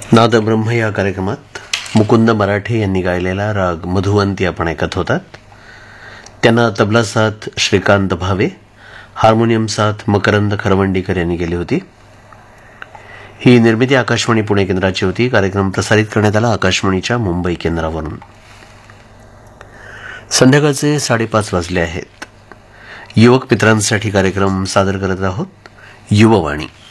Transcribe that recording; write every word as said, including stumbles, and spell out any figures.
नाद ब्रह्म या कार्यक्रमात मुकुंद मराठे यांनी गायलेला राग मधुवंती आपण ऐकत होतात. त्यांना तबला साथ श्रीकांत भावे, हार्मोनियम साथ मकरंद खरवंडीकर यांनी केली होती. ही निर्मिती आकाशवाणी पुणे केंद्राची होती. कार्यक्रम प्रसारित करण्यात आला आकाशवाणीच्या मुंबई केंद्रावरून. संध्याकाळचे साडेपाच वाजले आहेत. युवक मित्रांसाठी कार्यक्रम सादर करत आहोत युववाणी.